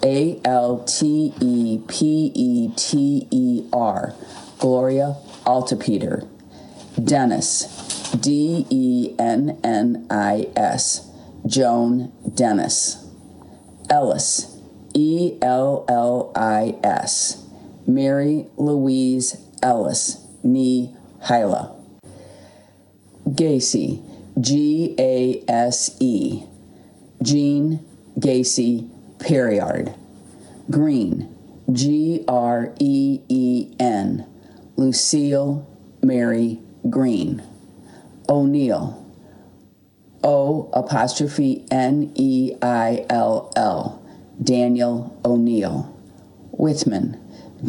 Altepeter, Gloria Altepeter. Dennis, Dennis, Joan Dennis. Ellis, Ellis, Mary Louise Ellis, Nee Hyla. Gacy, Gase, Jean Gacy Perriard. Green, Green, Lucille Mary Green. O'Neill, O'Neil, Daniel O'Neill. Whitman,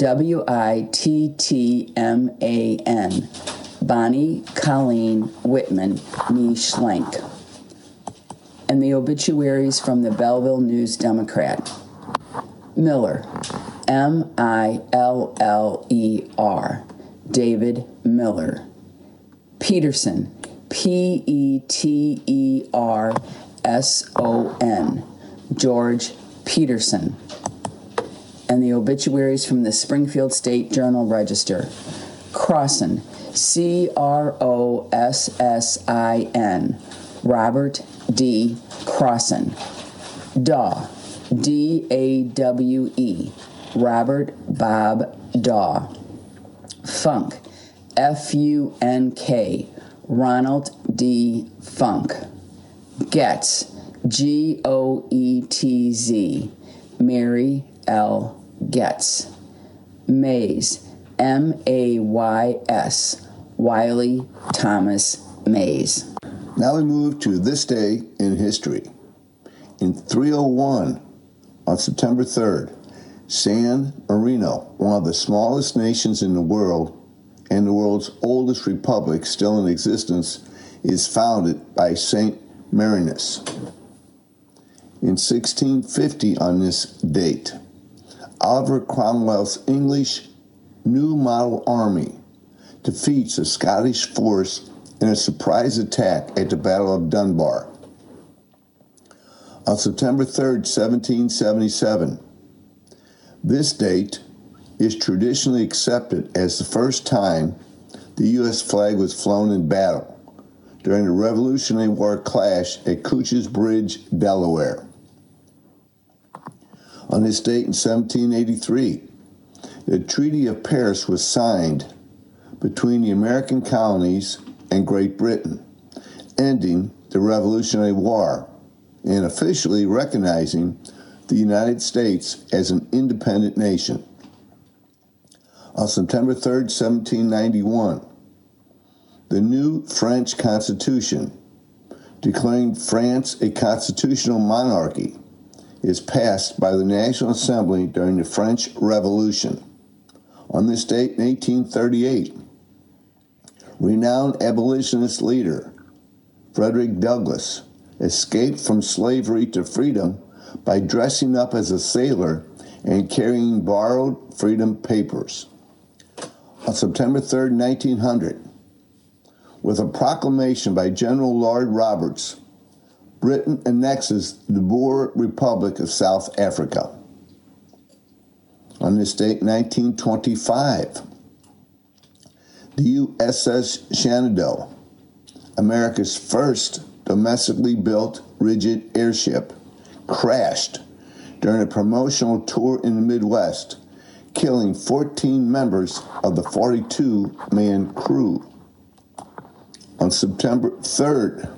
Wittman, Bonnie Colleen Whitman, Nee Schlenk. And the obituaries from the Belleville News Democrat. Miller, Miller, David Miller. Peterson, Peterson, George Peterson. And the obituaries from the Springfield State Journal-Register. Crossan, Crossin, Robert D. Crossan. Dawe, Dawe, Robert Bob Dawe. Funk, Funk, Ronald D. Funk. Getz, Goetz, Mary L. Getz. Mays, Mays, Wiley Thomas Mays. Now we move to this day in history. In 301, on September 3rd, San Marino, one of the smallest nations in the world and the world's oldest republic still in existence, is founded by Saint Marinus. In 1650, on this date, Oliver Cromwell's English New Model Army defeats a Scottish force in a surprise attack at the Battle of Dunbar. On September 3rd, 1777, this date is traditionally accepted as the first time the U.S. flag was flown in battle during the Revolutionary War clash at Couch's Bridge, Delaware. On this date in 1783, the Treaty of Paris was signed between the American colonies and Great Britain, ending the Revolutionary War and officially recognizing the United States as an independent nation. On September 3rd, 1791, the new French Constitution, declaring France a constitutional monarchy, is passed by the National Assembly during the French Revolution. On this date in 1838, renowned abolitionist leader Frederick Douglass escaped from slavery to freedom by dressing up as a sailor and carrying borrowed freedom papers. On September 3rd, 1900, with a proclamation by General Lord Roberts, Britain annexes the Boer Republic of South Africa. On this date, 1925, the USS Shenandoah, America's first domestically built rigid airship, crashed during a promotional tour in the Midwest, killing 14 members of the 42-man crew. On September 3rd,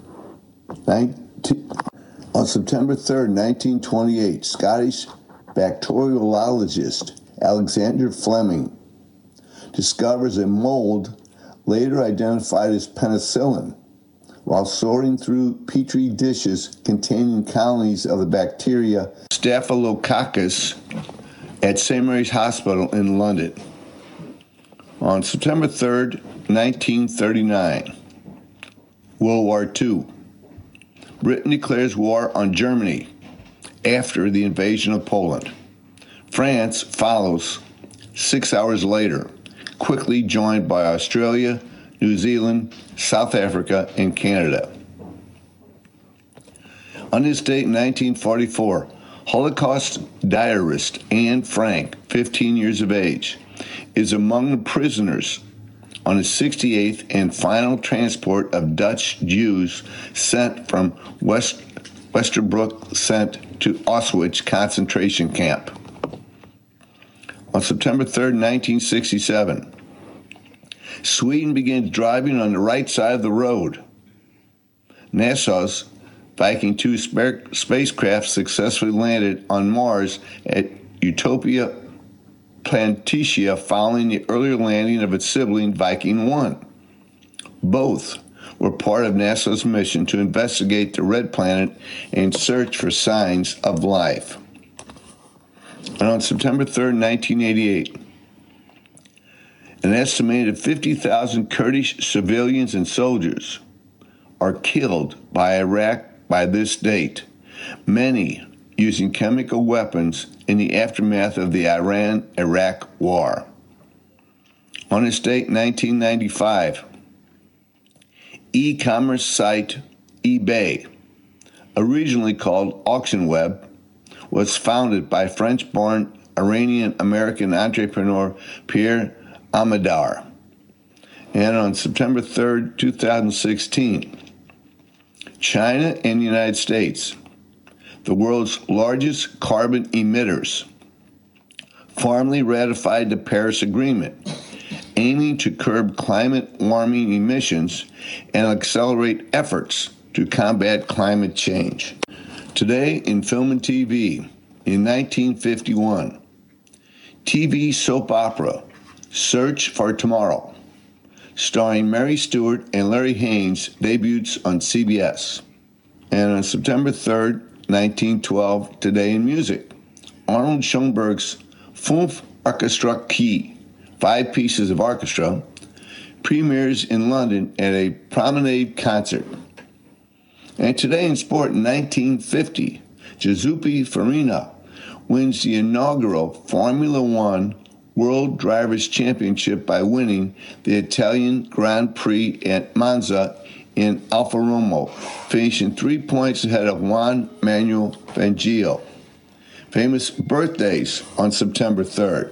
1928, Scottish bacteriologist Alexander Fleming discovers a mold later identified as penicillin while sorting through petri dishes containing colonies of the bacteria Staphylococcus at St. Mary's Hospital in London. On September 3rd, 1939, World War II. Britain declares war on Germany after the invasion of Poland. France follows 6 hours later, quickly joined by Australia, New Zealand, South Africa, and Canada. On this date in 1944, Holocaust diarist Anne Frank, 15 years of age, is among the prisoners on the 68th and final transport of Dutch Jews sent from Westerbork sent to Auschwitz concentration camp. On September 3rd, 1967, Sweden begins driving on the right side of the road. NASA's Viking 2 spacecraft successfully landed on Mars at Utopia Planitia following the earlier landing of its sibling Viking 1. Both were part of NASA's mission to investigate the red planet and search for signs of life. And on September 3rd, 1988, an estimated 50,000 Kurdish civilians and soldiers are killed by Iraq by this date, many using chemical weapons in the aftermath of the Iran-Iraq War. On this date, 1995, e-commerce site eBay, originally called AuctionWeb, was founded by French-born Iranian-American entrepreneur Pierre Amadar. And on September 3rd, 2016, China and the United States, the world's largest carbon emitters, formally ratified the Paris Agreement, aiming to curb climate warming emissions and accelerate efforts to combat climate change. Today in film and TV, in 1951, TV soap opera Search for Tomorrow, starring Mary Stewart and Larry Haynes, debuts on CBS. And on September 3rd, 1912, Today in Music, Arnold Schoenberg's Fünf Orchestra Key, 5 pieces of orchestra, premieres in London at a Promenade concert. And today in sport, in 1950, Giuseppe Farina wins the inaugural Formula One World Drivers' Championship by winning the Italian Grand Prix at Monza in Alfa Romeo, finishing 3 points ahead of Juan Manuel Fangio. Famous birthdays on September 3rd.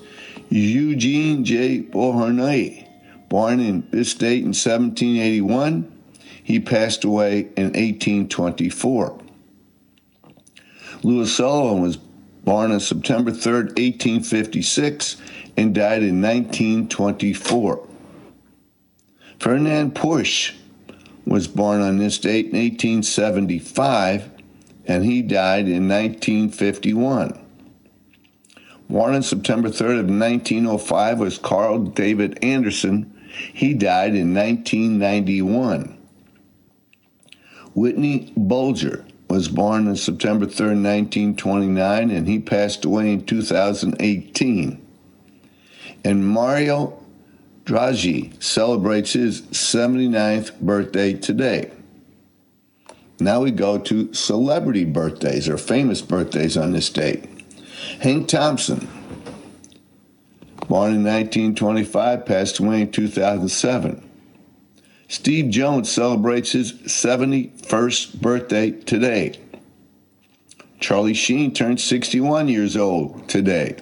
Eugene J. Beauharnois, born in this date in 1781. He passed away in 1824. Louis Sullivan was born on September 3rd, 1856, and died in 1924. Ferdinand Porsche was born on this date in 1875, and he died in 1951. Born on September 3rd of 1905 was Carl David Anderson. He died in 1991. Whitney Bulger was born on September 3rd, 1929, and he passed away in 2018. And Mario Draghi celebrates his 79th birthday today. Now we go to celebrity birthdays or famous birthdays on this date. Hank Thompson, born in 1925, passed away in 2007. Steve Jones celebrates his 71st birthday today. Charlie Sheen turned 61 years old today.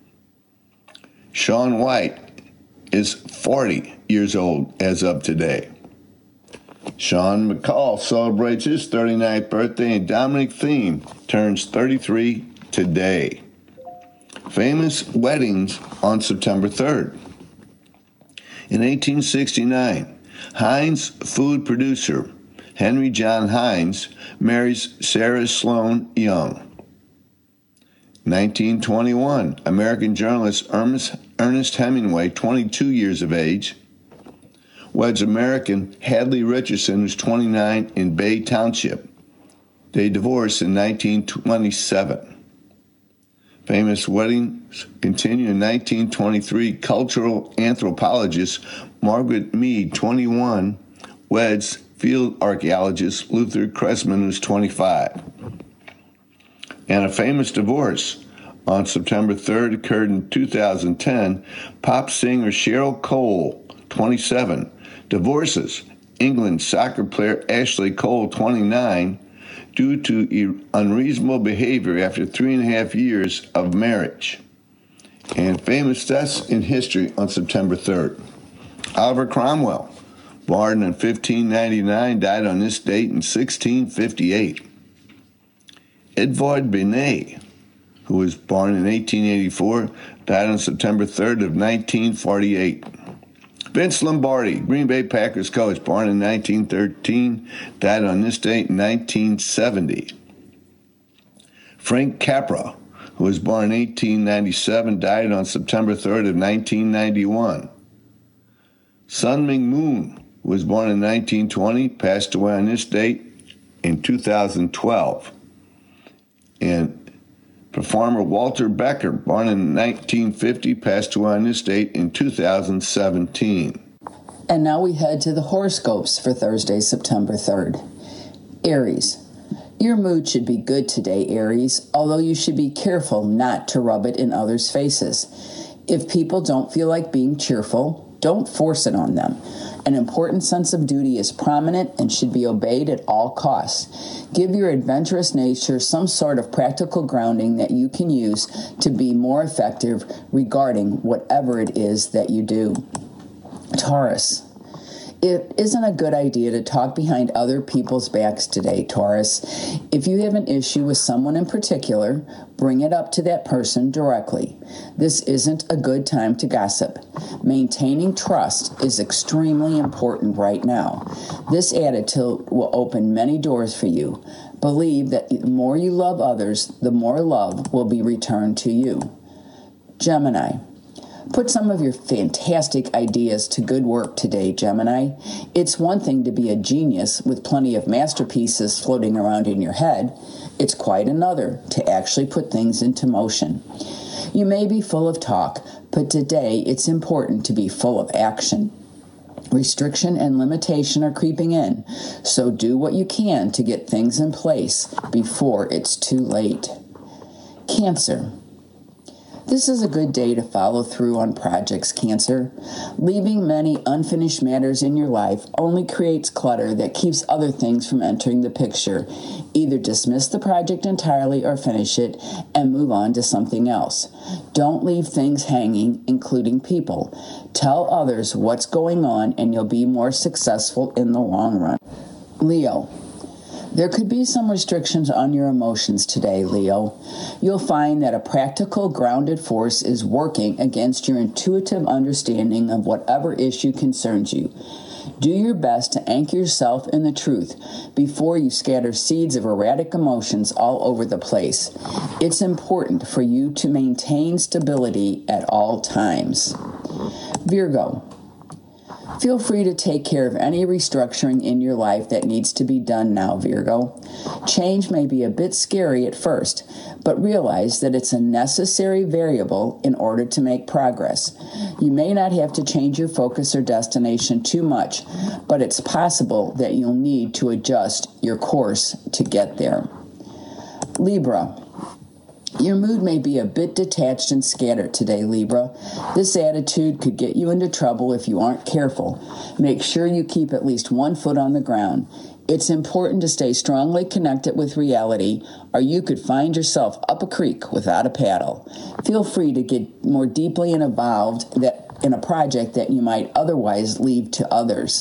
Shaun White is 40 years old as of today. Sean McCall celebrates his 39th birthday, and Dominic Thiem turns 33 today. Famous weddings on September 3rd. In 1869, Heinz food producer Henry John Heinz marries Sarah Sloan Young. 1921, American journalist Ernest Hemingway, 22 years of age, weds American Hadley Richardson, who's 29, in Bay Township. They divorced in 1927. Famous weddings continue in 1923. Cultural anthropologist Margaret Mead, 21, weds field archaeologist Luther Cressman, who's 25. And a famous divorce on September 3rd occurred in 2010. Pop singer Cheryl Cole, 27, divorces England soccer player Ashley Cole, 29, due to unreasonable behavior after 3.5 years of marriage. And famous deaths in history on September 3rd. Oliver Cromwell, born in 1599, died on this date in 1658. Edvard Bennet, who was born in 1884, died on September 3rd of 1948. Vince Lombardi, Green Bay Packers coach, born in 1913, died on this date in 1970. Frank Capra, who was born in 1897, died on September 3rd of 1991. Sun Myung Moon, who was born in 1920, passed away on this date in 2012. And performer Walter Becker, born in 1950, passed away on this date in 2017. And now we head to the horoscopes for Thursday, September 3rd. Aries. Your mood should be good today, Aries, although you should be careful not to rub it in others' faces. If people don't feel like being cheerful, don't force it on them. An important sense of duty is prominent and should be obeyed at all costs. Give your adventurous nature some sort of practical grounding that you can use to be more effective regarding whatever it is that you do. Taurus. It isn't a good idea to talk behind other people's backs today, Taurus. If you have an issue with someone in particular, bring it up to that person directly. This isn't a good time to gossip. Maintaining trust is extremely important right now. This attitude will open many doors for you. Believe that the more you love others, the more love will be returned to you. Gemini. Put some of your fantastic ideas to good work today, Gemini. It's one thing to be a genius with plenty of masterpieces floating around in your head. It's quite another to actually put things into motion. You may be full of talk, but today it's important to be full of action. Restriction and limitation are creeping in, so do what you can to get things in place before it's too late. Cancer. This is a good day to follow through on projects, Cancer. Leaving many unfinished matters in your life only creates clutter that keeps other things from entering the picture. Either dismiss the project entirely or finish it and move on to something else. Don't leave things hanging, including people. Tell others what's going on and you'll be more successful in the long run. Leo. There could be some restrictions on your emotions today, Leo. You'll find that a practical, grounded force is working against your intuitive understanding of whatever issue concerns you. Do your best to anchor yourself in the truth before you scatter seeds of erratic emotions all over the place. It's important for you to maintain stability at all times. Virgo. Feel free to take care of any restructuring in your life that needs to be done now, Virgo. Change may be a bit scary at first, but realize that it's a necessary variable in order to make progress. You may not have to change your focus or destination too much, but it's possible that you'll need to adjust your course to get there. Libra. Your mood may be a bit detached and scattered today, Libra. This attitude could get you into trouble if you aren't careful. Make sure you keep at least one foot on the ground. It's important to stay strongly connected with reality, or you could find yourself up a creek without a paddle. Feel free to get more deeply involved in a project that you might otherwise leave to others.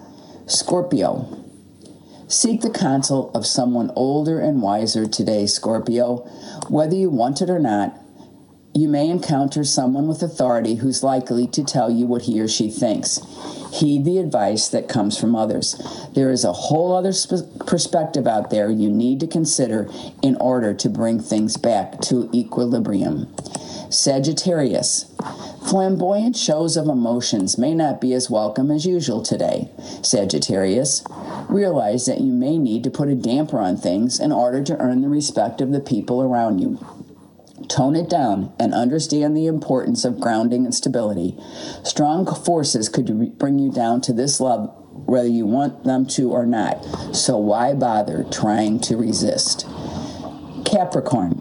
Scorpio. Seek the counsel of someone older and wiser today, Scorpio. Whether you want it or not, you may encounter someone with authority who's likely to tell you what he or she thinks. Heed the advice that comes from others. There is a whole other perspective out there you need to consider in order to bring things back to equilibrium. Sagittarius. Flamboyant shows of emotions may not be as welcome as usual today, Sagittarius. Realize that you may need to put a damper on things in order to earn the respect of the people around you. Tone it down and understand the importance of grounding and stability. Strong forces could bring you down to this level whether you want them to or not, so why bother trying to resist? Capricorn.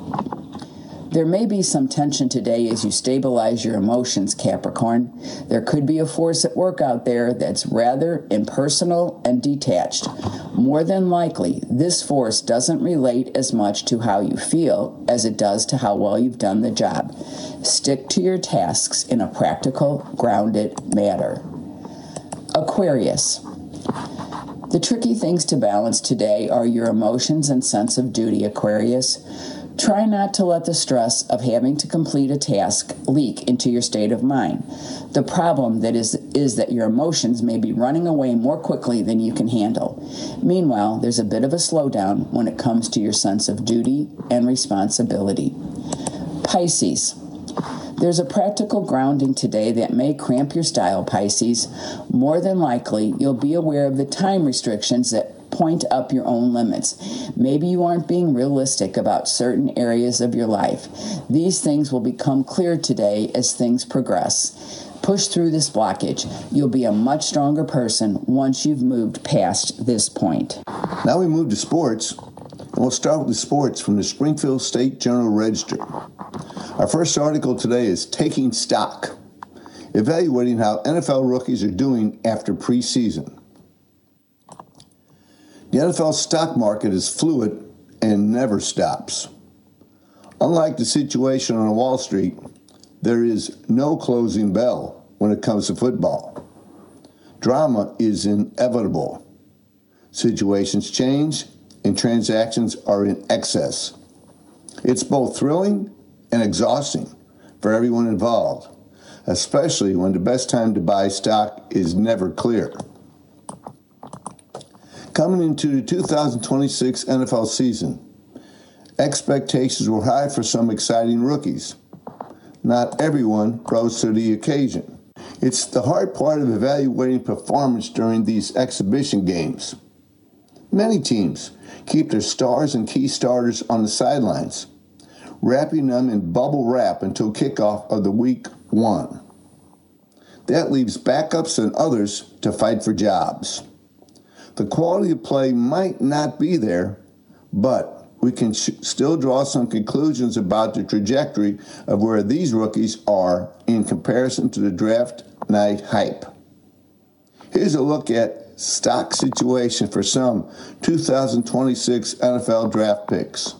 There may be some tension today as you stabilize your emotions, Capricorn. There could be a force at work out there that's rather impersonal and detached. More than likely, this force doesn't relate as much to how you feel as it does to how well you've done the job. Stick to your tasks in a practical, grounded manner. Aquarius. The tricky things to balance today are your emotions and sense of duty, Aquarius. Try not to let the stress of having to complete a task leak into your state of mind. The problem is that your emotions may be running away more quickly than you can handle. Meanwhile, there's a bit of a slowdown when it comes to your sense of duty and responsibility. Pisces. There's a practical grounding today that may cramp your style, Pisces. More than likely, you'll be aware of the time restrictions that point up your own limits. Maybe you aren't being realistic about certain areas of your life. These things will become clear today as things progress. Push through this blockage. You'll be a much stronger person once you've moved past this point. Now we move to sports, and we'll start with the sports from the Springfield State Journal-Register. Our first article today is Taking Stock, evaluating how NFL rookies are doing after preseason. The NFL stock market is fluid and never stops. Unlike the situation on Wall Street, there is no closing bell when it comes to football. Drama is inevitable. Situations change and transactions are in excess. It's both thrilling and exhausting for everyone involved, especially when the best time to buy stock is never clear. Coming into the 2026 NFL season, expectations were high for some exciting rookies. Not everyone rose to the occasion. It's the hard part of evaluating performance during these exhibition games. Many teams keep their stars and key starters on the sidelines, wrapping them in bubble wrap until kickoff of the week 1. That leaves backups and others to fight for jobs. The quality of play might not be there, but we can still draw some conclusions about the trajectory of where these rookies are in comparison to the draft night hype. Here's a look at stock situation for some 2026 NFL draft picks.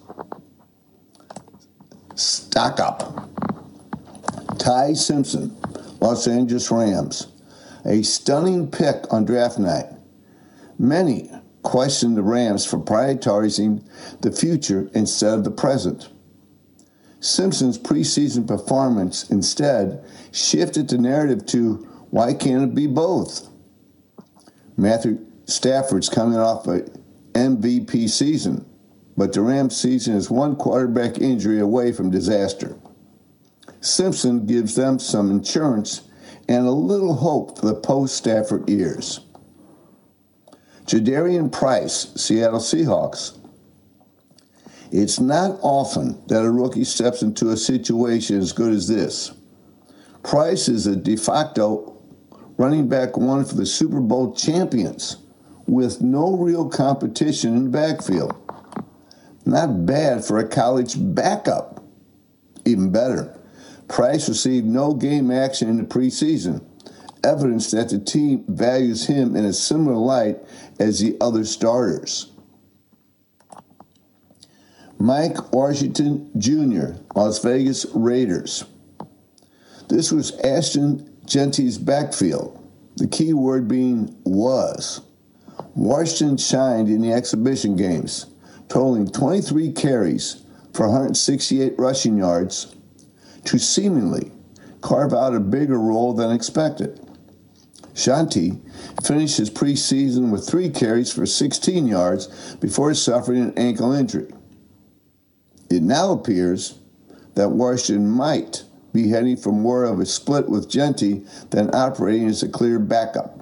Stock up. Ty Simpson, Los Angeles Rams. A stunning pick on draft night. Many question the Rams for prioritizing the future instead of the present. Simpson's preseason performance instead shifted the narrative to why can't it be both? Matthew Stafford's coming off an MVP season, but the Rams season is one quarterback injury away from disaster. Simpson gives them some insurance and a little hope for the post-Stafford years. Jadarian Price, Seattle Seahawks. It's not often that a rookie steps into a situation as good as this. Price is a de facto running back one for the Super Bowl champions with no real competition in the backfield. Not bad for a college backup. Even better, Price received no game action in the preseason, evidence that the team values him in a similar light as the other starters. Mike Washington Jr., Las Vegas Raiders. This was Ashton Genty's backfield, the key word being was. Washington shined in the exhibition games, totaling 23 carries for 168 rushing yards to seemingly carve out a bigger role than expected. Genty finished his preseason with 3 carries for 16 yards before suffering an ankle injury. It now appears that Washington might be heading for more of a split with Genty than operating as a clear backup.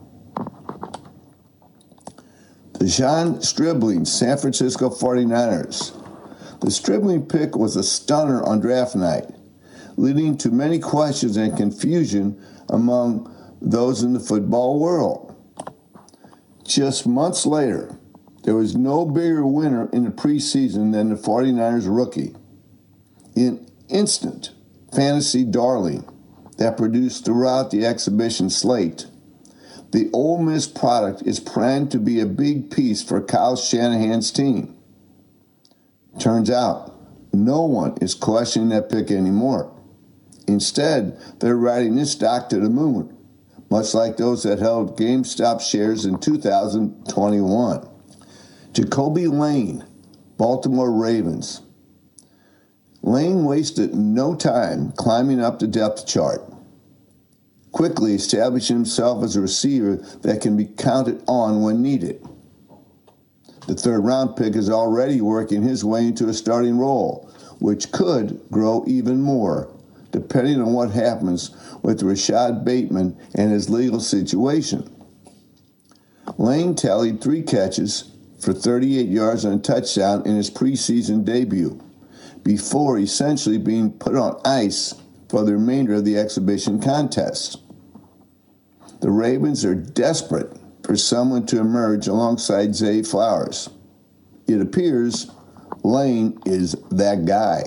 The John Stribling, San Francisco 49ers. The Stribling pick was a stunner on draft night, leading to many questions and confusion among those in the football world. Just months later, there was no bigger winner in the preseason than the 49ers rookie. An instant fantasy darling that produced throughout the exhibition slate. The Ole Miss product is primed to be a big piece for Kyle Shanahan's team. Turns out, no one is questioning that pick anymore. Instead, they're riding this stock to the moon, much like those that held GameStop shares in 2021. Jacoby Lane, Baltimore Ravens. Lane wasted no time climbing up the depth chart, quickly establishing himself as a receiver that can be counted on when needed. The third-round pick is already working his way into a starting role, which could grow even more, depending on what happens with Rashad Bateman and his legal situation. Lane tallied 3 catches for 38 yards and a touchdown in his preseason debut, before essentially being put on ice for the remainder of the exhibition contest. The Ravens are desperate for someone to emerge alongside Zay Flowers. It appears Lane is that guy.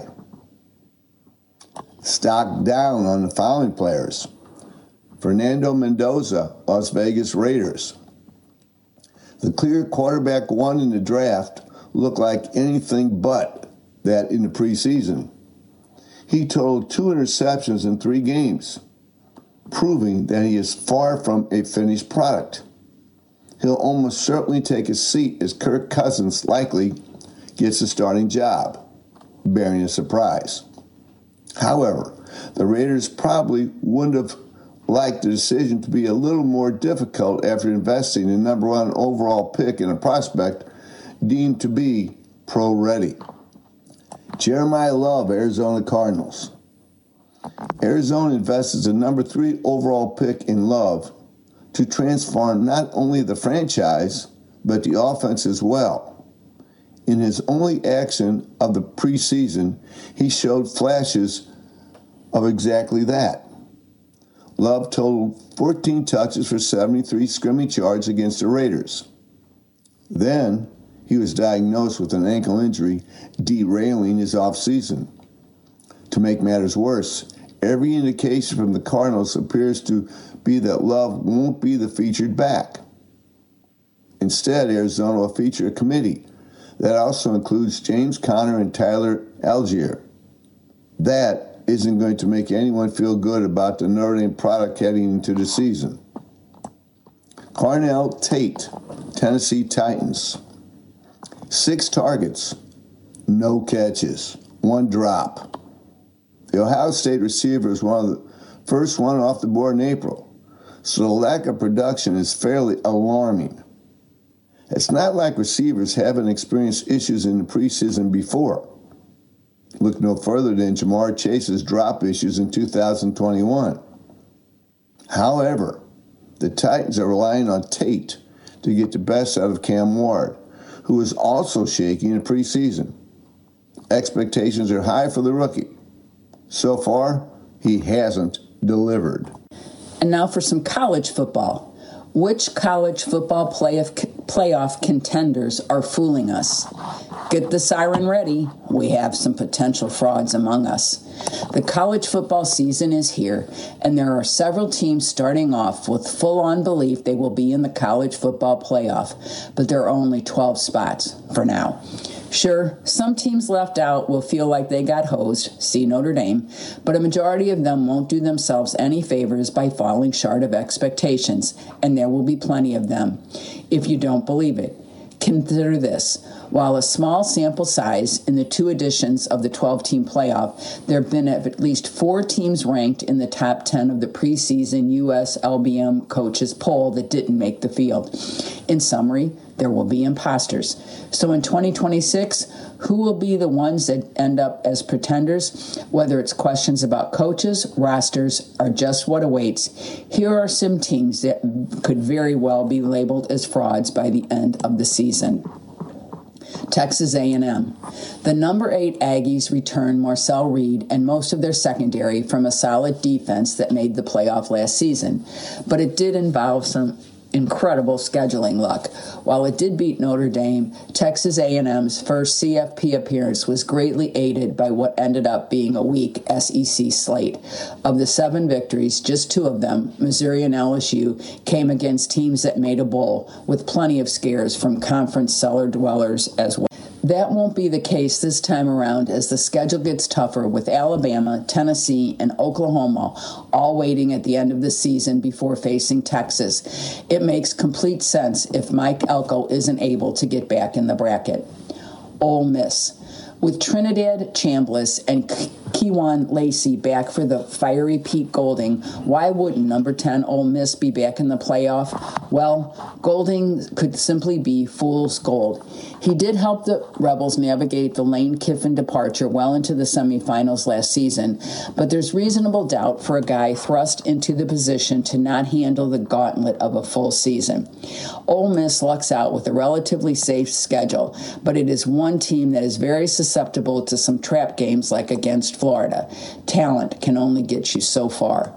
Stock down on the following players. Fernando Mendoza, Las Vegas Raiders. The clear quarterback one in the draft looked like anything but that in the preseason. He totaled 2 interceptions in 3 games, proving that he is far from a finished product. He'll almost certainly take a seat as Kirk Cousins likely gets a starting job, bearing a surprise. However, the Raiders probably wouldn't have liked the decision to be a little more difficult after investing in number 1 overall pick in a prospect deemed to be pro-ready. Jeremiah Love, Arizona Cardinals. Arizona invests a number 3 overall pick in Love to transform not only the franchise, but the offense as well. In his only action of the preseason, he showed flashes of exactly that. Love totaled 14 touches for 73 scrimmage yards against the Raiders. Then, he was diagnosed with an ankle injury, derailing his offseason. To make matters worse, every indication from the Cardinals appears to be that Love won't be the featured back. Instead, Arizona will feature a committee that also includes James Conner and Tyler Algier. That isn't going to make anyone feel good about the Notre Dame product heading into the season. Carnell Tate, Tennessee Titans. 6 targets, no catches, 1 drop. The Ohio State receiver is one of the first one off the board in April, so the lack of production is fairly alarming. It's not like receivers haven't experienced issues in the preseason before. Look no further than Jamar Chase's drop issues in 2021. However, the Titans are relying on Tate to get the best out of Cam Ward, who is also shaky in the preseason. Expectations are high for the rookie. So far, he hasn't delivered. And now for some college football. Which college football playoff contenders are fooling us? Get the siren ready. We have some potential frauds among us. The college football season is here, and there are several teams starting off with full-on belief they will be in the college football playoff, but there are only 12 spots for now. Sure, some teams left out will feel like they got hosed, see Notre Dame, but a majority of them won't do themselves any favors by falling short of expectations, and there will be plenty of them. If you don't believe it, consider this. While a small sample size in the 2 editions of the 12-team playoff, there have been at least 4 teams ranked in the top 10 of the preseason U.S. LBM coaches poll that didn't make the field. In summary, there will be imposters. So in 2026, who will be the ones that end up as pretenders? Whether it's questions about coaches, rosters, or just what awaits, here are some teams that could very well be labeled as frauds by the end of the season. Texas A&M. The number 8 Aggies returned Marcel Reed and most of their secondary from a solid defense that made the playoff last season, but it did involve some incredible scheduling luck. While it did beat Notre Dame, Texas A&M's first CFP appearance was greatly aided by what ended up being a weak SEC slate. Of the 7 victories, just 2 of them, Missouri and LSU, came against teams that made a bowl, with plenty of scares from conference cellar dwellers as well. That won't be the case this time around as the schedule gets tougher with Alabama, Tennessee, and Oklahoma all waiting at the end of the season before facing Texas. It makes complete sense if Mike Elko isn't able to get back in the bracket. Ole Miss. With Trinidad Chambliss and Kewan Lacey back for the fiery Pete Golding, why wouldn't number 10 Ole Miss be back in the playoff? Well, Golding could simply be fool's gold. He did help the Rebels navigate the Lane Kiffin departure well into the semifinals last season, but there's reasonable doubt for a guy thrust into the position to not handle the gauntlet of a full season. Ole Miss lucks out with a relatively safe schedule, but it is one team that is very susceptible to some trap games like against Florida. Talent can only get you so far.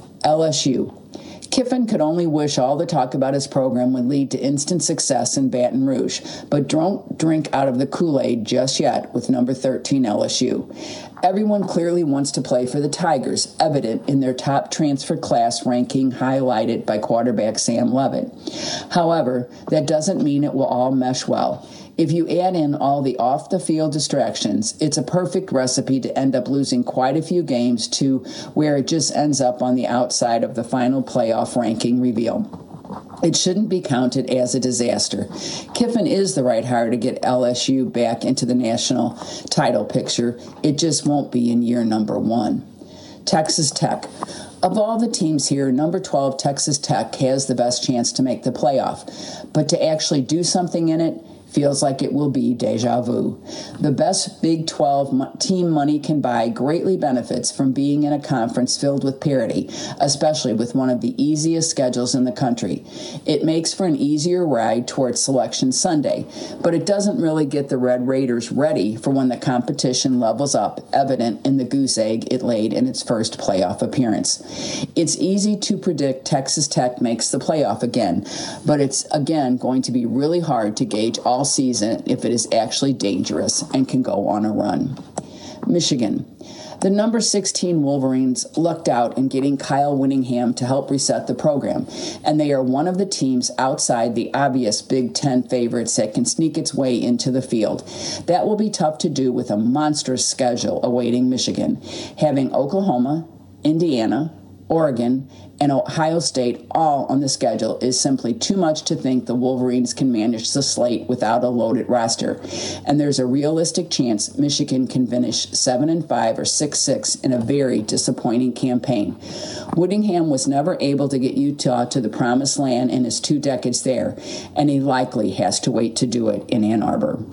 LSU. Kiffin could only wish all the talk about his program would lead to instant success in Baton Rouge, but don't drink out of the Kool-Aid just yet with number 13 LSU. Everyone clearly wants to play for the Tigers, evident in their top transfer class ranking highlighted by quarterback Sam Levitt. However, that doesn't mean it will all mesh well. If you add in all the off-the-field distractions, it's a perfect recipe to end up losing quite a few games to where it just ends up on the outside of the final playoff ranking reveal. It shouldn't be counted as a disaster. Kiffin is the right hire to get LSU back into the national title picture. It just won't be in year number 1. Texas Tech. Of all the teams here, number 12 Texas Tech has the best chance to make the playoff. But to actually do something in it feels like it will be deja vu. The best Big 12 team money can buy greatly benefits from being in a conference filled with parity, especially with one of the easiest schedules in the country. It makes for an easier ride towards Selection Sunday, but it doesn't really get the Red Raiders ready for when the competition levels up, evident in the goose egg it laid in its first playoff appearance. It's easy to predict Texas Tech makes the playoff again, but it's again going to be really hard to gauge all season if it is actually dangerous and can go on a run. Michigan. The number 16 Wolverines lucked out in getting Kyle Whittingham to help reset the program, and they are one of the teams outside the obvious Big Ten favorites that can sneak its way into the field. That will be tough to do with a monstrous schedule awaiting Michigan, having Oklahoma, Indiana, Oregon, and Ohio State all on the schedule is simply too much to think the Wolverines can manage the slate without a loaded roster. And there's a realistic chance Michigan can finish 7-5 or 6-6 in a very disappointing campaign. Whittingham was never able to get Utah to the promised land in his 2 decades there, and he likely has to wait to do it in Ann Arbor.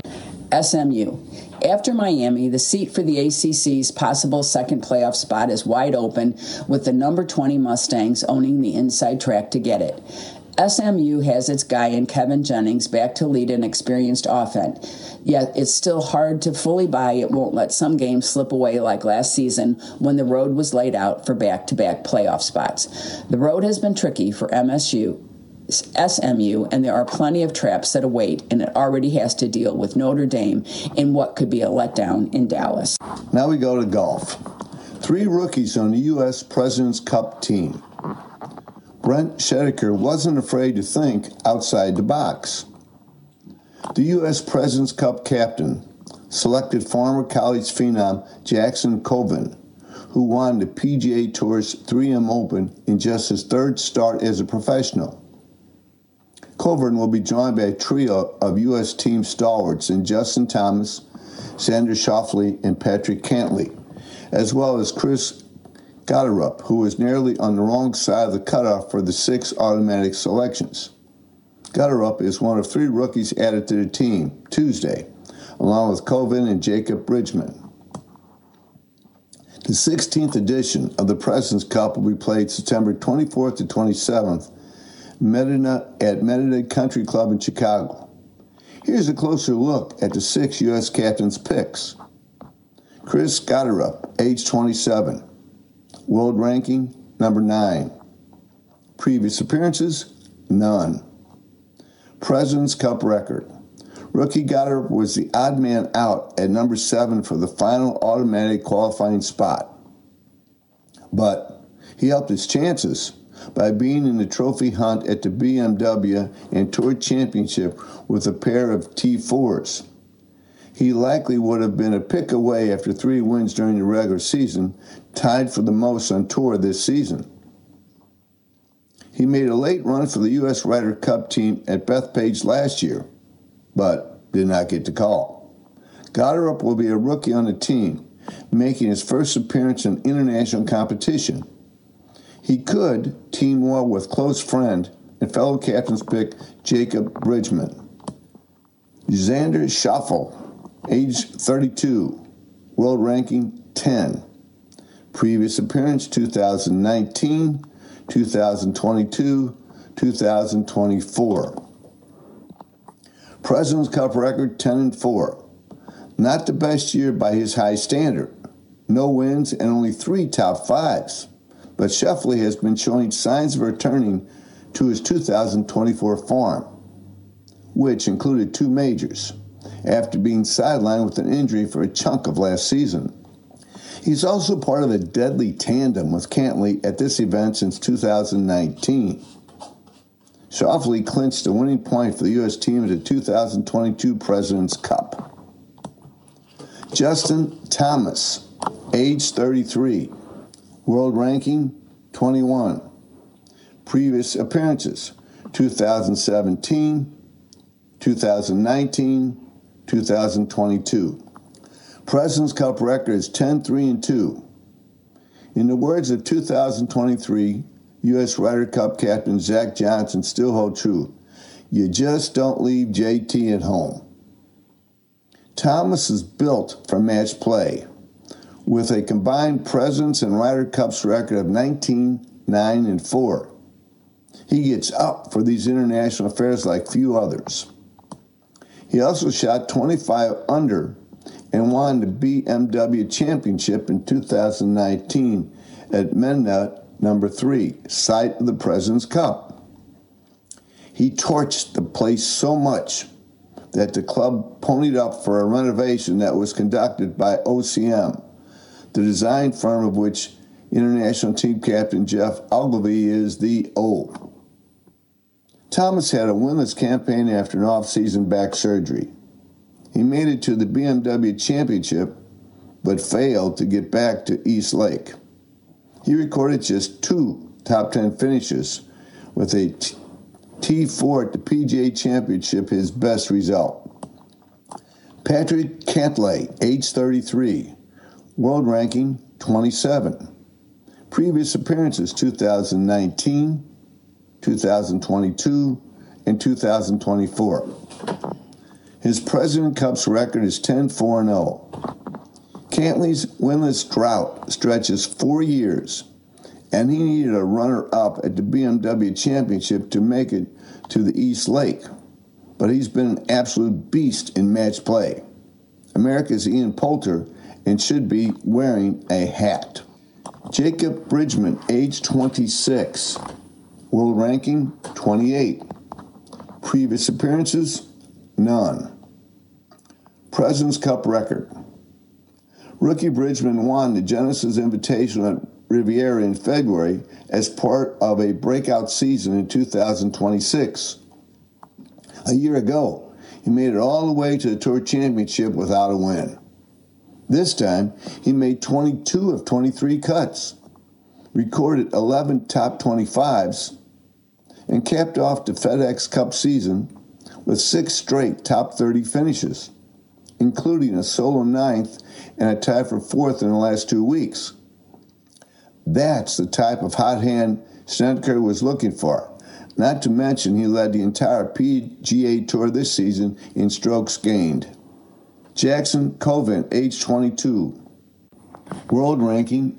SMU. After Miami, the seat for the ACC's possible second playoff spot is wide open, with the number 20 Mustangs owning the inside track to get it. SMU has its guy in Kevin Jennings back to lead an experienced offense, yet it's still hard to fully buy it won't let some games slip away like last season when the road was laid out for back-to-back playoff spots. The road has been tricky for SMU, and there are plenty of traps that await, and it already has to deal with Notre Dame in what could be a letdown in Dallas. Now we go to golf. 3 rookies on the U.S. President's Cup team. Brent Schedeker wasn't afraid to think outside the box. The U.S. President's Cup captain selected former college phenom Jackson Coven, who won the PGA Tour's 3M Open in just his 3rd start as a professional. Coburn will be joined by a trio of U.S. team stalwarts in Justin Thomas, Xander Schauffele, and Patrick Cantley, as well as Chris Gotterup, who was nearly on the wrong side of the cutoff for the 6 automatic selections. Gotterup is one of 3 rookies added to the team Tuesday, along with Coven and Jacob Bridgman. The 16th edition of the President's Cup will be played September 24th to 27th at Medina Country Club in Chicago. Here's a closer look at the 6 U.S. captains' picks. Chris Gotterup, age 27, world ranking number 9. Previous appearances, None. President's Cup record. Rookie Goddard was the odd man out at number 7 for the final automatic qualifying spot. But he helped his chances by being in the trophy hunt at the BMW and Tour Championship with a pair of T4s. He likely would have been a pick away after 3 wins during the regular season, tied for the most on tour this season. He made a late run for the U.S. Ryder Cup team at Bethpage last year, but did not get the call. Goddard will be a rookie on the team, making his first appearance in international competition. He could team well with close friend and fellow captain's pick Jacob Bridgman. Xander Schauffele, age 32, world ranking 10. Previous appearance 2019, 2022, 2024. President's Cup record 10-4. Not the best year by his high standard. No wins and only 3 top 5s. But Schauffele has been showing signs of returning to his 2024 form, which included 2 majors, after being sidelined with an injury for a chunk of last season. He's also part of a deadly tandem with Cantlay at this event since 2019. Schauffele clinched the winning point for the U.S. team at the 2022 President's Cup. Justin Thomas, age 33, world ranking 21. Previous appearances 2017, 2019, 2022. President's Cup record is 10-3-2. In the words of 2023 U.S. Ryder Cup captain Zach Johnson, still hold true: you just don't leave JT at home. Thomas is built for match play, with a combined Presidents and Ryder Cups record of 19-9-4. He gets up for these international affairs like few others. He also shot 25 under and won the BMW Championship in 2019 at Menat number 3, site of the President's Cup. He torched the place so much that the club ponied up for a renovation that was conducted by OCM, the design firm of which international team captain Jeff Ogilvy is the O. Thomas had a winless campaign after an off-season back surgery. He made it to the BMW Championship, but failed to get back to East Lake. He recorded just 2 top 10 finishes, with a T4 at the PGA Championship his best result. Patrick Cantlay, age 33, world ranking 27. Previous appearances 2019, 2022, and 2024. His President's Cup's record is 10-4-0. Cantlay's winless drought stretches 4 years, and he needed a runner-up at the BMW Championship to make it to the East Lake. But he's been an absolute beast in match play. America's Ian Poulter, and should be wearing a hat. Jacob Bridgman, age 26, world ranking 28. Previous appearances, none. President's Cup record. Rookie Bridgman won the Genesis Invitational at Riviera in February as part of a breakout season in 2026. A year ago, he made it all the way to the Tour Championship without a win. This time, he made 22 of 23 cuts, recorded 11 top 25s, and capped off the FedEx Cup season with 6 straight top 30 finishes, including a solo 9th and a tie for 4th in the last 2 weeks. That's the type of hot hand Snedeker was looking for. Not to mention he led the entire PGA Tour this season in strokes gained. Jackson Covent, age 22, world ranking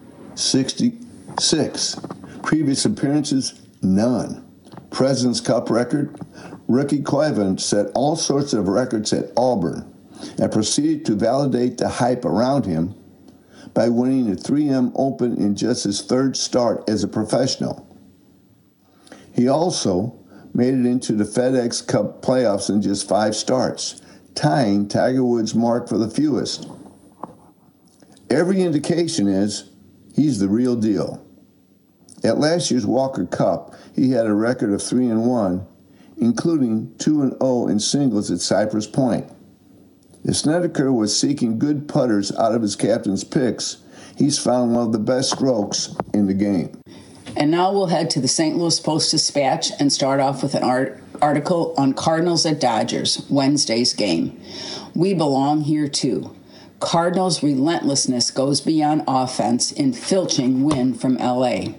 66. Previous appearances, none. President's Cup record, Rookie Covent set all sorts of records at Auburn and proceeded to validate the hype around him by winning the 3M Open in just his 3rd start as a professional. He also made it into the FedEx Cup playoffs in just 5 starts, tying Tiger Woods' mark for the fewest. Every indication is he's the real deal. At last year's Walker Cup, he had a record of 3-1, including 2-0 in singles at Cypress Point. If Snedeker was seeking good putters out of his captain's picks, he's found one of the best strokes in the game. And now we'll head to the St. Louis Post-Dispatch and start off with an article on Cardinals at Dodgers, Wednesday's game. We belong here too. Cardinals' relentlessness goes beyond offense in filching win from L.A.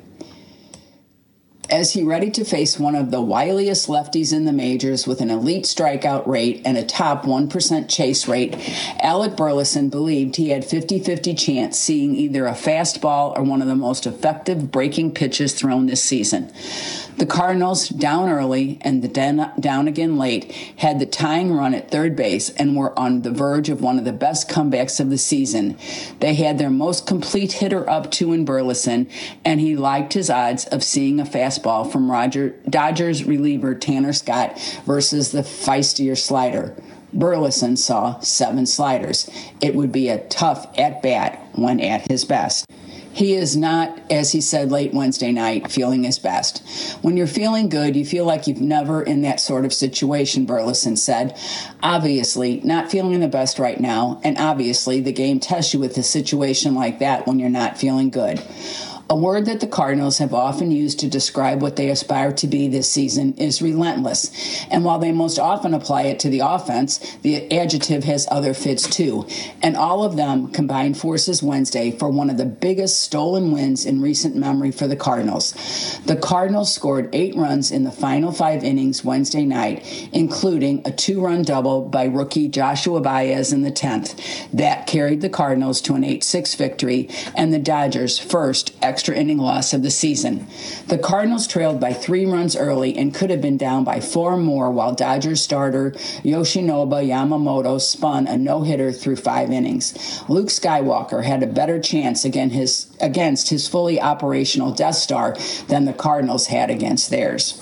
As he ready to face one of the wiliest lefties in the majors with an elite strikeout rate and a top 1% chase rate, Alec Burleson believed he had 50-50 chance seeing either a fastball or one of the most effective breaking pitches thrown this season. The Cardinals, down early and down again late, had the tying run at third base and were on the verge of one of the best comebacks of the season. They had their most complete hitter up to in Burleson, and he liked his odds of seeing a fastball from Dodgers reliever Tanner Scott versus the feistier slider. Burleson saw 7 sliders. It would be a tough at-bat when at his best. He is not, as he said late Wednesday night, feeling his best. When you're feeling good, you feel like you've never in that sort of situation, Burleson said. Obviously, not feeling the best right now, and obviously the game tests you with a situation like that when you're not feeling good. A word that the Cardinals have often used to describe what they aspire to be this season is relentless. And while they most often apply it to the offense, the adjective has other fits too. And all of them combined forces Wednesday for one of the biggest stolen wins in recent memory for the Cardinals. The Cardinals scored 8 runs in the final 5 innings Wednesday night, including a 2-run double by rookie Joshua Baez in the 10th. That carried the Cardinals to an 8-6 victory and the Dodgers' first extra inning loss of the season. The Cardinals trailed by 3 runs early and could have been down by 4 more while Dodgers starter Yoshinobu Yamamoto spun a no-hitter through 5 innings. Luke Skywalker had a better chance against his fully operational Death Star than the Cardinals had against theirs.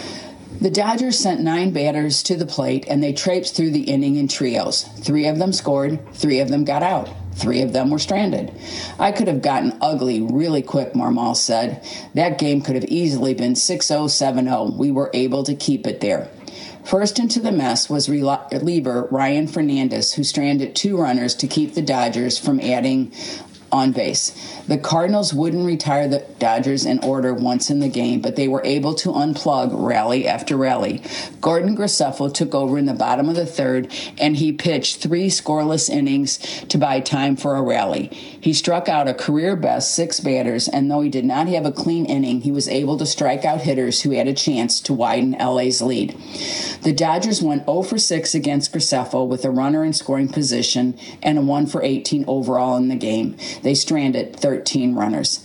The Dodgers sent 9 batters to the plate, and they traipsed through the inning in trios. 3 of them scored, 3 of them got out. 3 of them were stranded. I could have gotten ugly really quick, Marmol said. That game could have easily been 6-0, 7-0. We were able to keep it there. First into the mess was reliever Ryan Fernandez, who stranded 2 runners to keep the Dodgers from adding on base. The Cardinals wouldn't retire the Dodgers in order once in the game, but they were able to unplug rally after rally. Gordon Graceffo took over in the bottom of the 3rd, and he pitched 3 scoreless innings to buy time for a rally. He struck out a career-best 6 batters, and though he did not have a clean inning, he was able to strike out hitters who had a chance to widen LA's lead. The Dodgers went 0 for 6 against Graceffo with a runner in scoring position and a 1 for 18 overall in the game. They stranded 13 runners.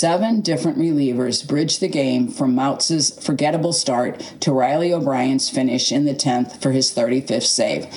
7 different relievers bridged the game from Moutz's forgettable start to Riley O'Brien's finish in the 10th for his 35th save.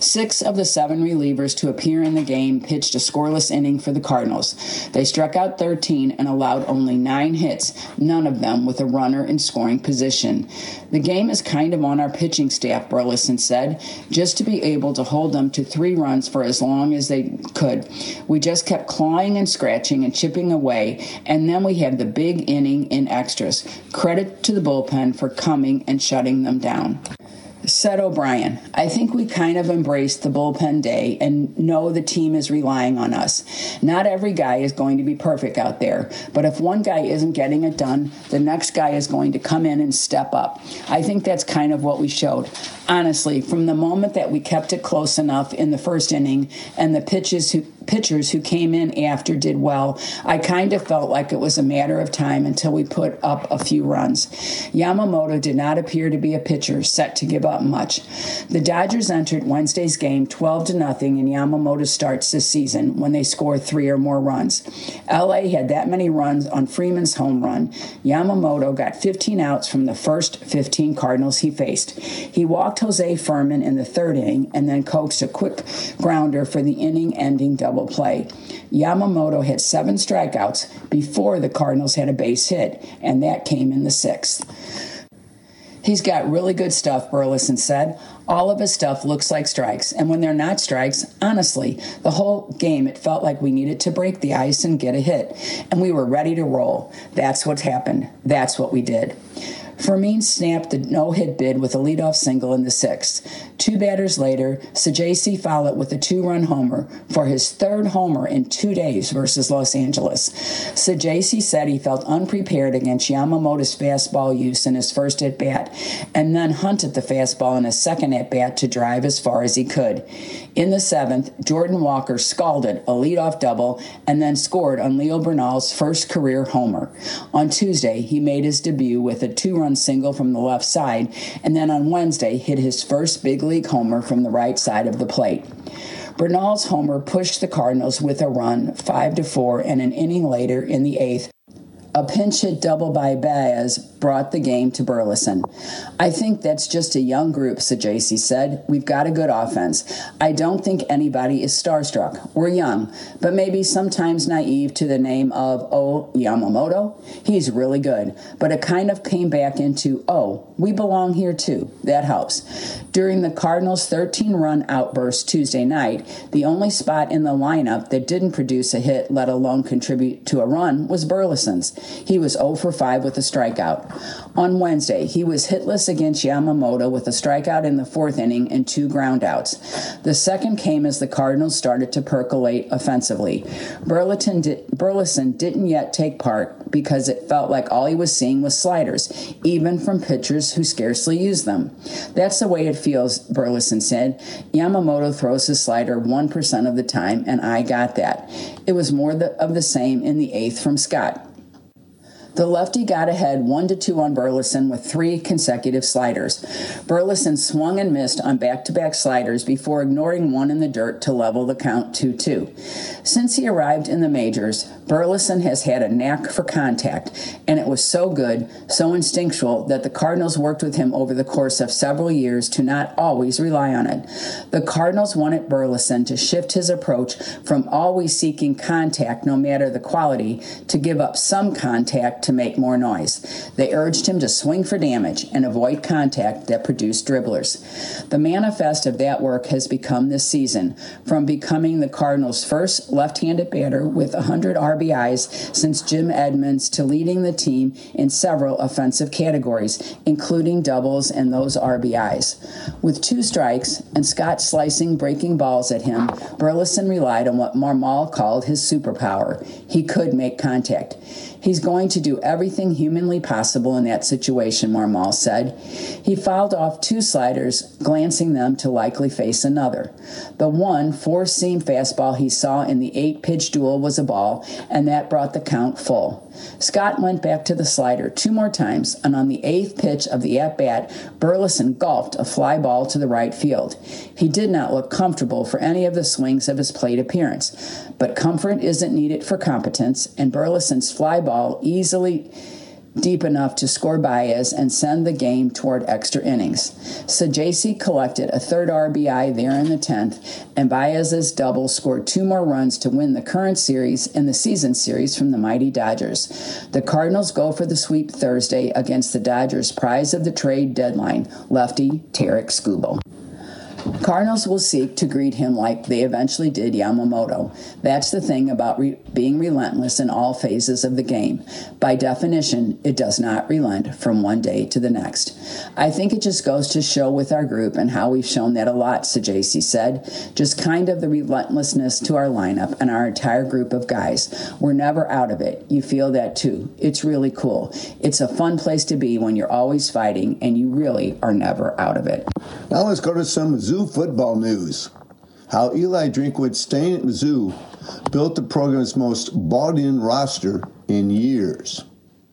6 of the 7 relievers to appear in the game pitched a scoreless inning for the Cardinals. They struck out 13 and allowed only 9 hits, none of them with a runner in scoring position. The game is kind of on our pitching staff, Burleson said, just to be able to hold them to 3 runs for as long as they could. We just kept clawing and scratching and chipping away, and then we had the big inning in extras. Credit to the bullpen for coming and shutting them down. Said O'Brien, I think we kind of embraced the bullpen day and know the team is relying on us. Not every guy is going to be perfect out there, but if one guy isn't getting it done, the next guy is going to come in and step up. I think that's kind of what we showed. Honestly, from the moment that we kept it close enough in the first inning and the pitchers who came in after did well, I kind of felt like it was a matter of time until we put up a few runs. Yamamoto did not appear to be a pitcher set to give up much. The Dodgers entered Wednesday's game 12-0 in Yamamoto's starts this season when they scored 3 or more runs. LA had that many runs on Freeman's home run. Yamamoto got 15 outs from the first 15 Cardinals he faced. He walked Jose Furman in the 3rd inning and then coaxed a quick grounder for the inning-ending double play. Yamamoto had 7 strikeouts before the Cardinals had a base hit, and that came in the 6th. He's got really good stuff, Burleson said. All of his stuff looks like strikes, and when they're not strikes, honestly, the whole game it felt like we needed to break the ice and get a hit, and we were ready to roll. That's what happened. That's what we did. Fermin snapped the no-hit bid with a leadoff single in the sixth. 2 batters later, Saggese followed with a 2-run homer for his 3rd homer in 2 days versus Los Angeles. Saggese said he felt unprepared against Yamamoto's fastball use in his first at-bat, and then hunted the fastball in his second at-bat to drive as far as he could. In the 7th, Jordan Walker scalded a leadoff double and then scored on Leo Bernal's first career homer. On Tuesday, he made his debut with a 2-run single from the left side, and then on Wednesday hit his first big league homer from the right side of the plate. Bernal's homer pushed the Cardinals with a run 5-4, and an inning later in the 8th, a pinch hit double by Baez brought the game to Burleson. I think that's just a young group, Saggese said. We've got a good offense. I don't think anybody is starstruck. We're young, but maybe sometimes naive to the name of, Yamamoto. He's really good, but it kind of came back into, we belong here too. That helps. During the Cardinals' 13-run outburst Tuesday night, the only spot in the lineup that didn't produce a hit, let alone contribute to a run, was Burleson's. He was 0 for 5 with a strikeout. On Wednesday, he was hitless against Yamamoto with a strikeout in the 4th inning and 2 groundouts. The second came as the Cardinals started to percolate offensively. Burleson didn't yet take part because it felt like all he was seeing was sliders, even from pitchers who scarcely use them. That's the way it feels, Burleson said. Yamamoto throws his slider 1% of the time, and I got that. It was more of the same in the 8th from Scott. The lefty got ahead 1-2 on Burleson with 3 consecutive sliders. Burleson swung and missed on back-to-back sliders before ignoring one in the dirt to level the count 2-2. Since he arrived in the majors, Burleson has had a knack for contact, and it was so good, so instinctual, that the Cardinals worked with him over the course of several years to not always rely on it. The Cardinals wanted Burleson to shift his approach from always seeking contact, no matter the quality, to give up some contact to make more noise. They urged him to swing for damage and avoid contact that produced dribblers. The manifest of that work has become this season, from becoming the Cardinals' first left-handed batter with 100 RBIs since Jim Edmonds to leading the team in several offensive categories, including doubles and those RBIs. With 2 strikes and Scott slicing breaking balls at him, Burleson relied on what Marmol called his superpower. He could make contact. He's going to do everything humanly possible in that situation, Marmol said. He fouled off 2 sliders, glancing them to likely face another. The one 4-seam fastball he saw in the 8-pitch duel was a ball, and that brought the count full. Scott went back to the slider 2 more times, and on the 8th pitch of the at-bat, Burleson golfed a fly ball to the right field. He did not look comfortable for any of the swings of his plate appearance, but comfort isn't needed for competence, and Burleson's fly ball easily deep enough to score Baez and send the game toward extra innings. Saggese collected a 3rd RBI there in the 10th, and Baez's double scored 2 more runs to win the current series and the season series from the mighty Dodgers. The Cardinals go for the sweep Thursday against the Dodgers' prize of the trade deadline, lefty Tarik Skubal. Cardinals will seek to greet him like they eventually did Yamamoto. That's the thing about being relentless in all phases of the game. By definition, it does not relent from one day to the next. I think it just goes to show with our group and how we've shown that a lot, Saggese said. Just kind of the relentlessness to our lineup and our entire group of guys. We're never out of it. You feel that too. It's really cool. It's a fun place to be when you're always fighting and you really are never out of it. Now let's go to some Mizzou football news. How Eli Drinkwitz staying at Mizzou built the program's most bought-in roster in years.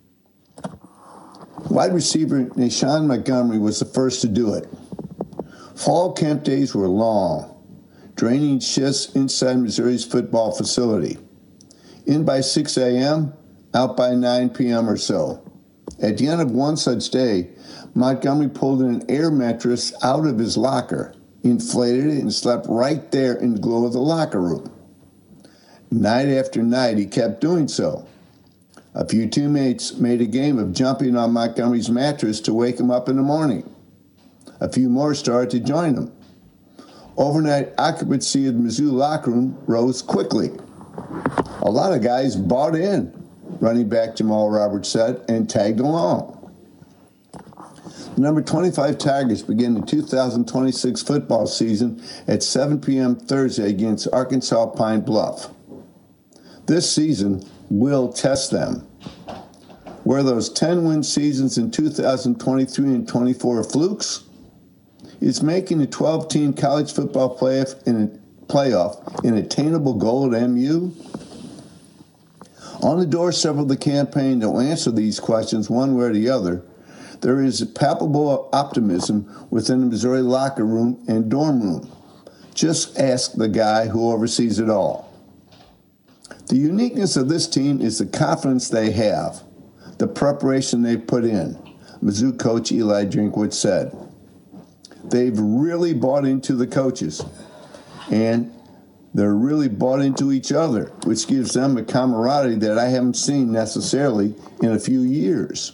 Wide receiver Nashawn Montgomery was the first to do it. Fall camp days were long, draining shifts inside Missouri's football facility. In by 6 a.m., out by 9 p.m. or so. At the end of one such day, Montgomery pulled an air mattress out of his locker, inflated it, and slept right there in the glow of the locker room. Night after night, he kept doing so. A few teammates made a game of jumping on Montgomery's mattress to wake him up in the morning. A few more started to join him. Overnight occupancy of the Mizzou locker room rose quickly. A lot of guys bought in, running back Jamal Roberts said, and tagged along. The number 25 Tigers begin the 2026 football season at 7 p.m. Thursday against Arkansas Pine Bluff. This season will test them. Were those 10-win seasons in 2023 and 24 flukes? Is making the 12-team college football playoff an attainable goal at MU? On the doorstep of the campaign that will answer these questions one way or the other, there is palpable optimism within the Missouri locker room and dorm room. Just ask the guy who oversees it all. The uniqueness of this team is the confidence they have, the preparation they've put in, Mizzou coach Eli Drinkwitz said. They've really bought into the coaches, and they're really bought into each other, which gives them a camaraderie that I haven't seen necessarily in a few years.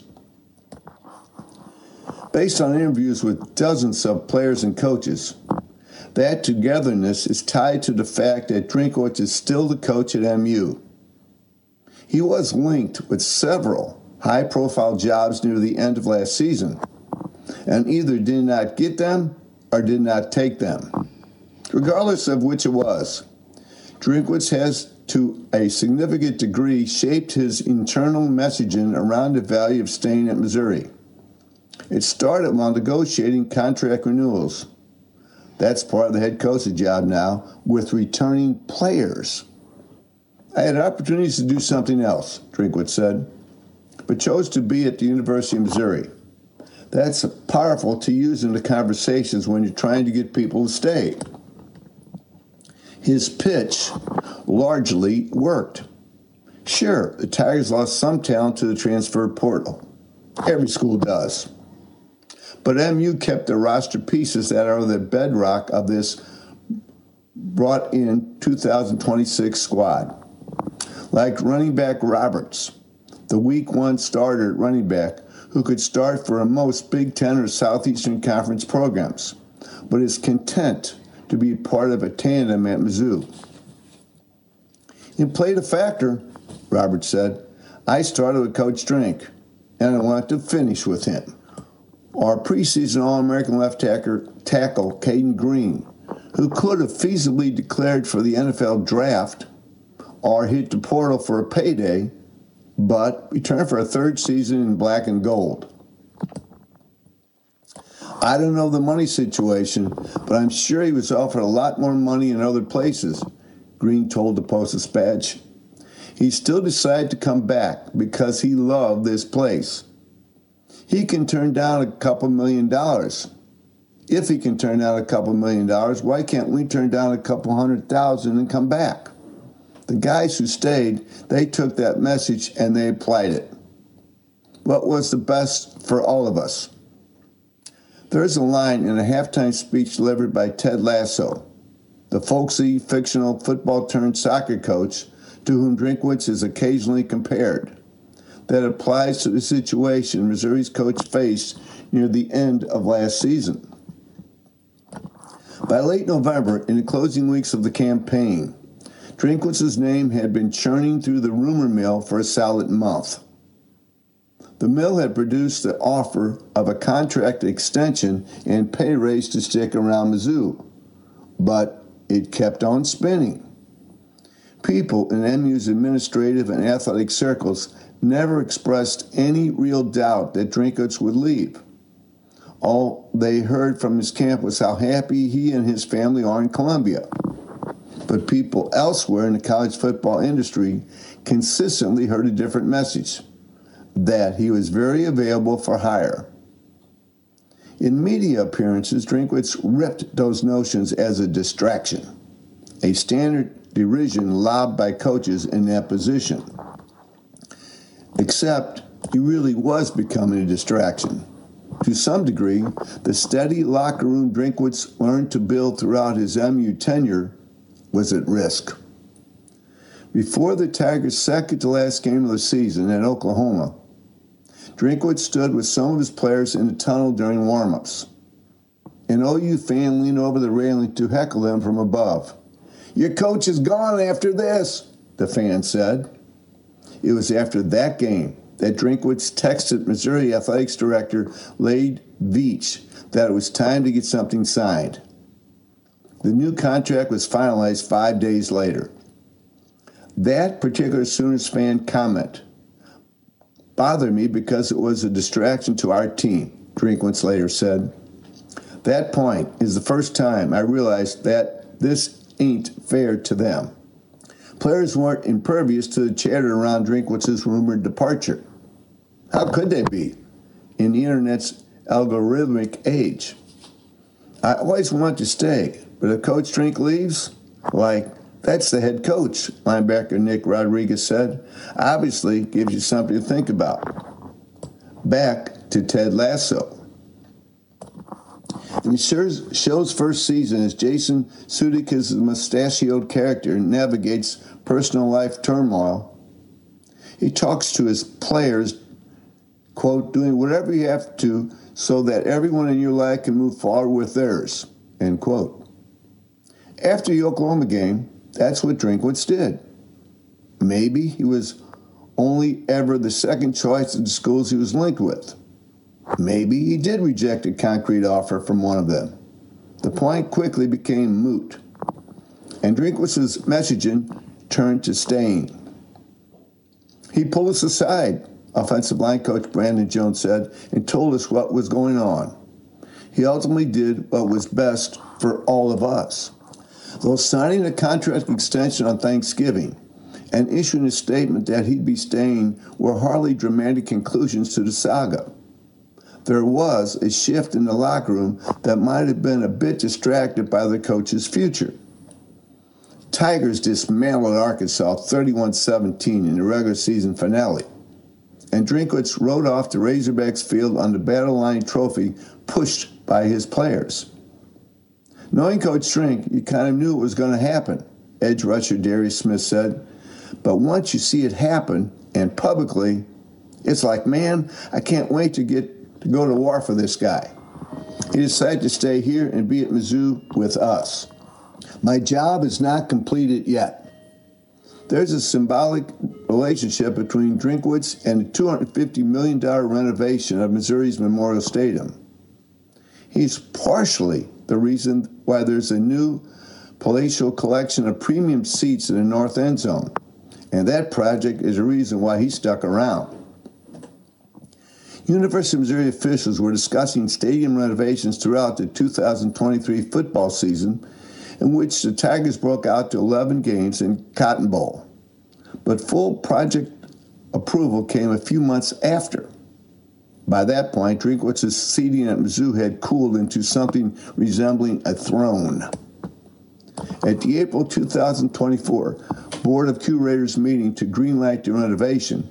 Based on interviews with dozens of players and coaches, that togetherness is tied to the fact that Drinkwitz is still the coach at MU. He was linked with several high-profile jobs near the end of last season, and either did not get them or did not take them. Regardless of which it was, Drinkwitz has, to a significant degree, shaped his internal messaging around the value of staying at Missouri. It started while negotiating contract renewals. That's part of the head coach's job now, with returning players. I had opportunities to do something else, Drinkwitz said, but chose to be at the University of Missouri. That's powerful to use in the conversations when you're trying to get people to stay. His pitch largely worked. Sure, the Tigers lost some talent to the transfer portal. Every school does. But MU kept the roster pieces that are the bedrock of this brought-in 2026 squad. Like running back Roberts, the Week 1 starter at running back who could start for most Big Ten or Southeastern Conference programs, but is content to be part of a tandem at Mizzou. It played a factor, Roberts said. I started with Coach Drink, and I wanted to finish with him. Our preseason All-American left tackle, Caden Green, who could have feasibly declared for the NFL draft or hit the portal for a payday, but returned for a third season in black and gold. I don't know the money situation, but I'm sure he was offered a lot more money in other places, Green told the Post-Dispatch. He still decided to come back because he loved this place. He can turn down a couple $1 million. If he can turn down a couple $1 million, why can't we turn down a couple $100,000 and come back? The guys who stayed, they took that message and they applied it. What was the best for all of us? There's a line in a halftime speech delivered by Ted Lasso, the folksy, fictional football-turned-soccer coach to whom Drinkwitz is occasionally compared, that applies to the situation Missouri's coach faced near the end of last season. By late November, in the closing weeks of the campaign, Drinkwitz's name had been churning through the rumor mill for a solid month. The mill had produced the offer of a contract extension and pay raise to stick around Mizzou, but it kept on spinning. People in MU's administrative and athletic circles never expressed any real doubt that Drinkwitz would leave. All they heard from his camp was how happy he and his family are in Columbia. But people elsewhere in the college football industry consistently heard a different message, that he was very available for hire. In media appearances, Drinkwitz ripped those notions as a distraction, a standard derision lobbed by coaches in that position. Except he really was becoming a distraction. To some degree, the steady locker room Drinkwitz learned to build throughout his MU tenure was at risk. Before the Tigers' second-to-last game of the season at Oklahoma, Drinkwitz stood with some of his players in the tunnel during warm-ups. An OU fan leaned over the railing to heckle them from above. "Your coach is gone after this," the fan said. It was after that game that Drinkwitz texted Missouri Athletics Director Lade Veach that it was time to get something signed. The new contract was finalized 5 days later. That particular Sooners fan comment bothered me because it was a distraction to our team, Drinkwitz later said. That point is the first time I realized that this ain't fair to them. Players weren't impervious to the chatter around Drinkwitz's rumored departure. How could they be in the internet's algorithmic age? I always want to stay, but if Coach Drink leaves, that's the head coach, linebacker Nick Rodriguez said. Obviously gives you something to think about. Back to Ted Lasso. In the show's first season, as Jason Sudeikis' mustachioed character navigates personal life turmoil, he talks to his players, quote, doing whatever you have to so that everyone in your life can move forward with theirs, end quote. After the Oklahoma game, that's what Drinkwitz did. Maybe he was only ever the second choice of the schools he was linked with. Maybe he did reject a concrete offer from one of them. The point quickly became moot, and Drinkwitz's messaging turned to staying. He pulled us aside, offensive line coach Brandon Jones said, and told us what was going on. He ultimately did what was best for all of us. Though signing a contract extension on Thanksgiving and issuing a statement that he'd be staying were hardly dramatic conclusions to the saga. There was a shift in the locker room that might have been a bit distracted by the coach's future. Tigers dismantled Arkansas 31-17 in the regular season finale, and Drinkwitz rode off to Razorbacks Field on the Battle Line Trophy pushed by his players. Knowing Coach Drink, you kind of knew it was going to happen, edge rusher Darius Smith said. But once you see it happen, and publicly, it's like, man, I can't wait to go to war for this guy. He decided to stay here and be at Mizzou with us. My job is not completed yet. There's a symbolic relationship between Drinkwitz and the $250 million renovation of Missouri's Memorial Stadium. He's partially the reason why there's a new palatial collection of premium seats in the north end zone, and that project is a reason why he stuck around. University of Missouri officials were discussing stadium renovations throughout the 2023 football season, in which the Tigers broke out to 11 games in Cotton Bowl. But full project approval came a few months after. By that point, Drinkwitz's seating at Mizzou had cooled into something resembling a throne. At the April 2024 Board of Curators meeting to greenlight the renovation,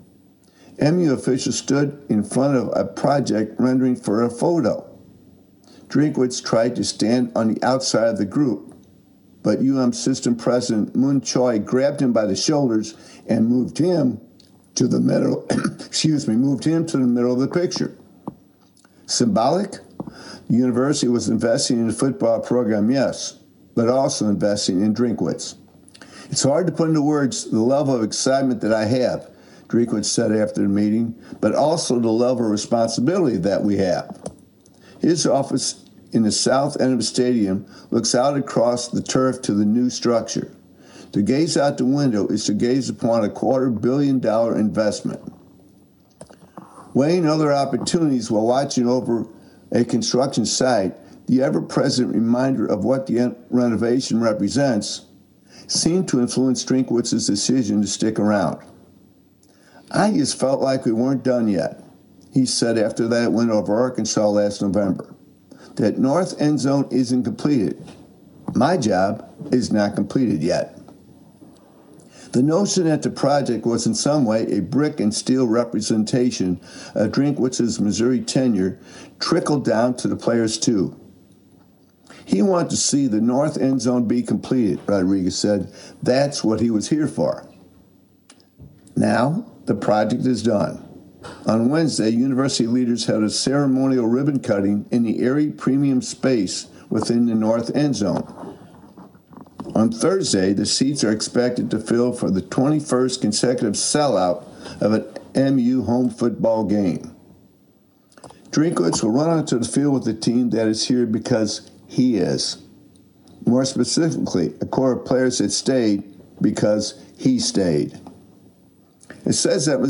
MU officials stood in front of a project rendering for a photo. Drinkwitz tried to stand on the outside of the group, but UM System President Moon Choi grabbed him by the shoulders and moved him to the middle. Moved him to the middle of the picture. Symbolic? The university was investing in the football program, yes, but also investing in Drinkwitz. It's hard to put into words the level of excitement that I have, Drinkwitz said after the meeting, but also the level of responsibility that we have. His office in the south end of the stadium looks out across the turf to the new structure. To gaze out the window is to gaze upon a $250 million investment. Weighing other opportunities while watching over a construction site, the ever-present reminder of what the renovation represents seemed to influence Drinkwitz's decision to stick around. I just felt like we weren't done yet, he said after that win over Arkansas last November. That north end zone isn't completed. My job is not completed yet. The notion that the project was in some way a brick and steel representation of Drinkwitz's Missouri tenure trickled down to the players too. He wanted to see the north end zone be completed, Rodriguez said. That's what he was here for. Now, the project is done. On Wednesday, university leaders held a ceremonial ribbon cutting in the Erie premium space within the north end zone. On Thursday, the seats are expected to fill for the 21st consecutive sellout of an MU home football game. Drinkwitz will run onto the field with the team that is here because he is. More specifically, a core of players that stayed because he stayed. It says that